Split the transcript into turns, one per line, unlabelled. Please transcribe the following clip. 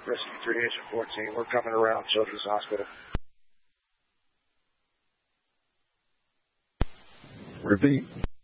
Rescue 3, Agent 14. We're coming around Children's Hospital.
Repeat.